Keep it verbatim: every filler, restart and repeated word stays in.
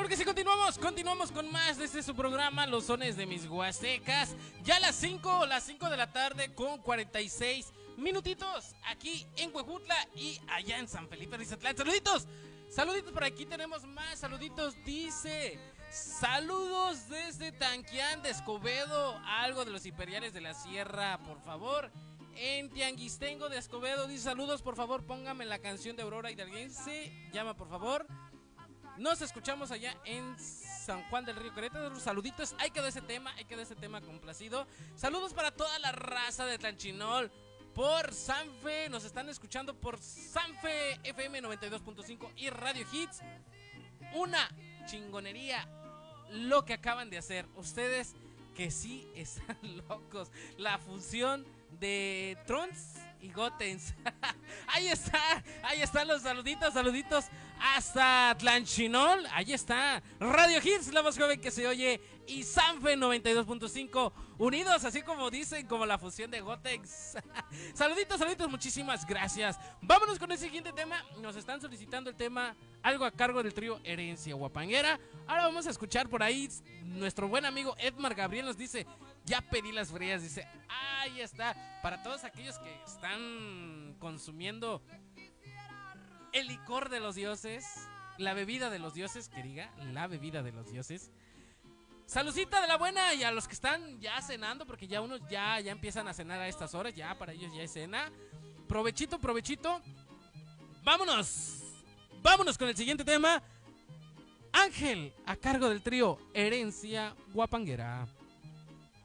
Claro que sí, continuamos, continuamos con más de este su programa, Los Sones de mis Huastecas. Ya a las cinco, las cinco de la tarde con cuarenta y seis minutitos aquí en Huejutla y allá en San Felipe Rizatlán. Saluditos, saluditos por aquí, tenemos más saluditos. Dice, saludos desde Tanquián de Escobedo, algo de los imperiales de la sierra, por favor. En Tianguistengo de Escobedo dice, saludos, por favor, póngame la canción de Aurora Hidalguense, llama por favor. Nos escuchamos allá en San Juan del Río Querétaro. Saluditos, ahí quedó ese tema, ahí quedó ese tema complacido. Saludos para toda la raza de Tlanchinol por Sanfe, nos están escuchando por Sanfe F M noventa y dos punto cinco y Radio Hits. Una chingonería lo que acaban de hacer. Ustedes que sí están locos. La fusión de Trons y Gotenks. Ahí está, ahí están los saluditos, saluditos hasta Tlanchinol. Ahí está Radio Hits, la más joven que se oye, y Sanfe noventa y dos punto cinco unidos, así como dicen, como la fusión de Gotenks. Saluditos, saluditos, muchísimas gracias. Vámonos con el siguiente tema. Nos están solicitando el tema, algo a cargo del trío Herencia Guapanguera. Ahora vamos a escuchar por ahí. Nuestro buen amigo Edmar Gabriel nos dice, ya pedí las frías, dice, ahí está. Para todos aquellos que están consumiendo el licor de los dioses, la bebida de los dioses, que diga, la bebida de los dioses. Saludcita de la buena, y a los que están ya cenando, porque ya unos ya, ya empiezan a cenar a estas horas, ya para ellos ya es cena. Provechito, provechito. Vámonos, vámonos con el siguiente tema. Ángel, a cargo del trío Herencia Guapanguera.